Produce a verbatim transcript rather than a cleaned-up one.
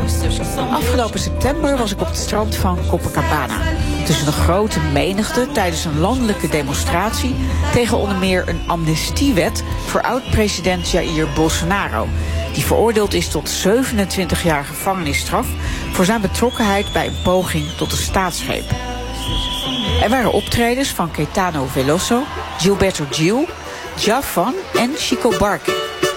Afgelopen september was ik op het strand van Copacabana. Tussen een grote menigte tijdens een landelijke demonstratie tegen onder meer een amnestiewet voor oud-president Jair Bolsonaro, die veroordeeld is tot zevenentwintig jaar gevangenisstraf voor zijn betrokkenheid bij een poging tot een staatsgreep. Er waren optredens van Caetano Veloso, Gilberto Gil, Djavan en Chico Buarque.